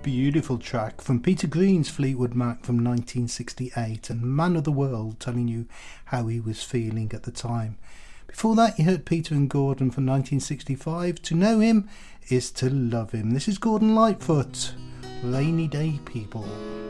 Beautiful track from Peter Green's Fleetwood Mac from 1968, and Man of the World, telling you how he was feeling at the time. Before that you heard Peter and Gordon from 1965. To know him is to love him. This is Gordon Lightfoot, Rainy Day People.